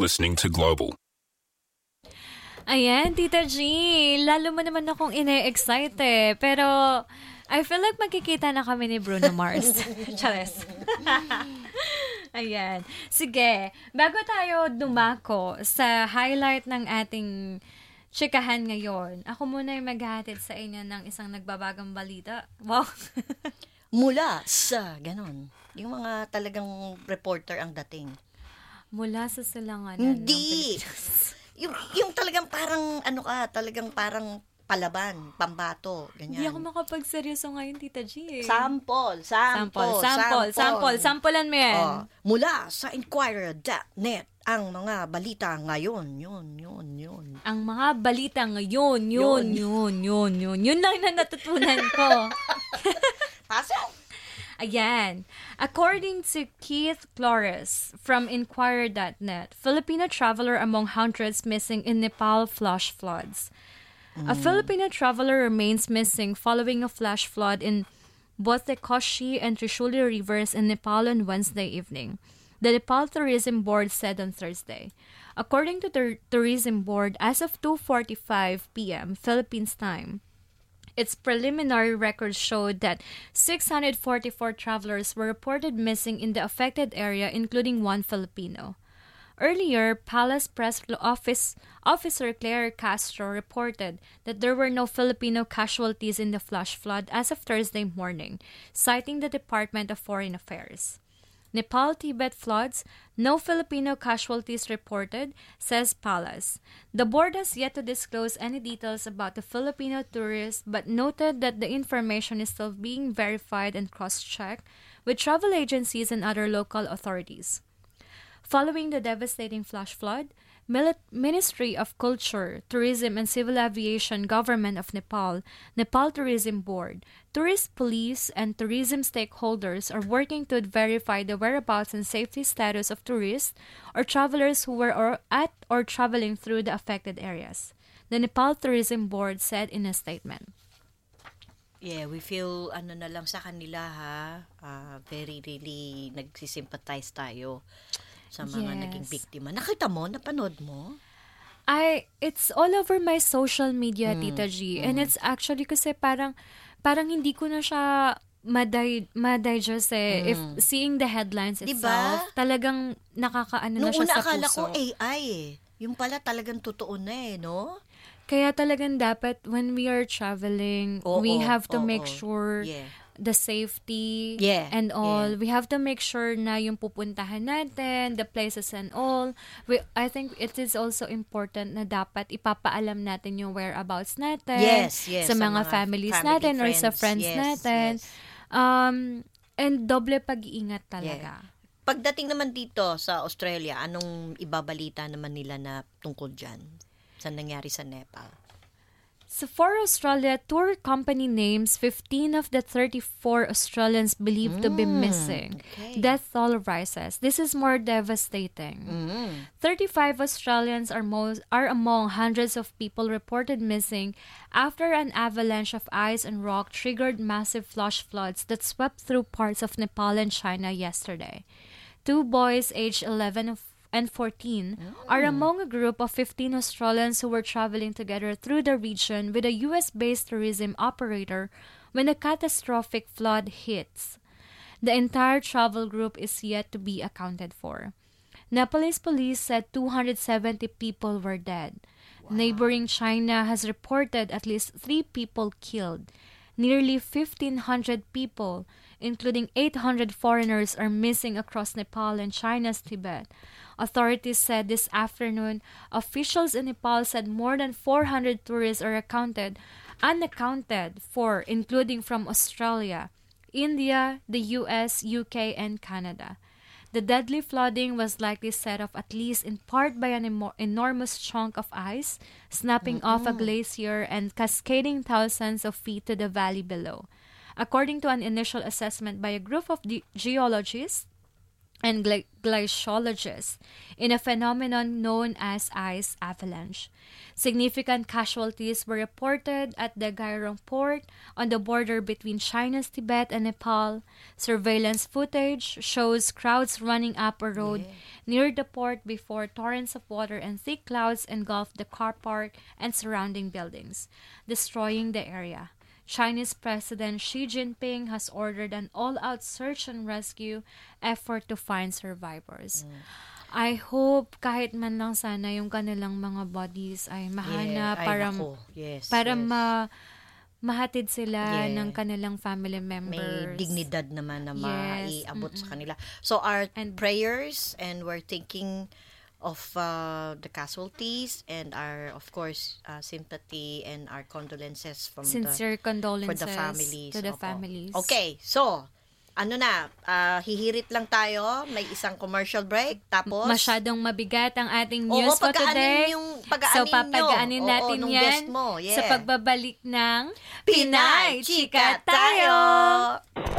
listening to Global. Ayan, Tita G, lalo mo naman akong ine-excite eh. Pero, I feel like magkikita na kami ni Bruno Mars. Chares. Ayan. Sige, bago tayo dumako sa highlight ng ating chikahan ngayon, ako muna yung maghahatid sa inyo ng isang nagbabagang balita. Wow. Mula sa, ganon, yung mga talagang reporter ang dating. Mula sa silanganan Hindi. Yung talagang parang, talagang parang palaban, pambato, ganyan. Hindi ako makapagseryoso ngayon, Tita G. Sample. Sampulan mo yan. Mula sa Inquirer.net, ang mga balita ngayon, yun. Ang mga balita ngayon, yun. Yun lang na natutunan ko. Pasok! Ayan. According to Keith Flores from Inquirer.net, Filipino traveler among hundreds missing in Nepal flash floods. A Filipino traveler remains missing following a flash flood in both the Koshi and Trishuli rivers in Nepal on Wednesday evening, the Nepal Tourism Board said on Thursday. According to the Tourism Board, as of 2:45 p.m. Philippines time, its preliminary records showed that 644 travelers were reported missing in the affected area, including one Filipino. Earlier, Palace Press Officer Claire Castro reported that there were no Filipino casualties in the flash flood as of Thursday morning, citing the Department of Foreign Affairs. Nepal-Tibet floods, no Filipino casualties reported, says Palace. The board has yet to disclose any details about the Filipino tourists but noted that the information is still being verified and cross-checked with travel agencies and other local authorities. Following the devastating flash flood, Ministry of Culture, Tourism and Civil Aviation Government of Nepal, Nepal Tourism Board, tourist police, and tourism stakeholders are working to verify the whereabouts and safety status of tourists or travelers who were at or traveling through the affected areas, the Nepal Tourism Board said in a statement. Yeah, we feel na lang sa kanila very really nagsisympathize tayo sa mga naging biktima. Nakita mo? Napanood mo? It's all over my social media, Tita G. And it's actually kasi parang hindi ko na siya ma-digest eh. If seeing the headlines itself, talagang nakakaano na siya sa puso. Noong una akala ko AI eh. Yung pala talagang totoo na eh, no? Kaya talagang dapat when we are traveling, we have to make sure the safety and all. We have to make sure na yung pupuntahan natin, the places and all. I think it is also important na dapat ipapaalam natin yung whereabouts natin sa mga families natin or sa friends natin. And doble pag-iingat talaga. Pagdating naman dito sa Australia, anong ibabalita naman nila na tungkol dyan sa nangyari sa Nepal? So for Australia, tour company names 15 of the 34 Australians believed to be missing. Okay. Death toll rises. This is more devastating. 35 Australians are among hundreds of people reported missing after an avalanche of ice and rock triggered massive flash floods that swept through parts of Nepal and China yesterday. 2 boys aged 11 and 14 are among a group of 15 Australians who were traveling together through the region with a US-based tourism operator when a catastrophic flood hits. The entire travel group is yet to be accounted for. Nepalese police said 270 people were dead. Wow. Neighboring China has reported at least 3 people killed. Nearly 1,500 people, including 800 foreigners, are missing across Nepal and China's Tibet. Authorities said this afternoon, officials in Nepal said more than 400 tourists are unaccounted for, including from Australia, India, the US, UK, and Canada. The deadly flooding was likely set off at least in part by an enormous chunk of ice snapping off a glacier and cascading thousands of feet to the valley below. According to an initial assessment by a group of geologists, and glaciologists in a phenomenon known as ice avalanche. Significant casualties were reported at the Gairong port on the border between China's Tibet and Nepal. Surveillance footage shows crowds running up a road near the port before torrents of water and thick clouds engulfed the car park and surrounding buildings, destroying the area. Chinese President Xi Jinping has ordered an all-out search and rescue effort to find survivors. I hope kahit man lang sana yung kanilang mga bodies ay mahanap para mahatid sila ng kanilang family members. May dignidad naman na maiabot sa kanila. So our prayers, and we're thinking of the casualties, and our, of course, sympathy and our condolences from sincere condolences for the families. To the families. Okay, so hihirit lang tayo, may isang commercial break, tapos masyadong mabigat ang ating news for today. So papagaanin natin yan sa pagbabalik ng Pinay Chika Tayo!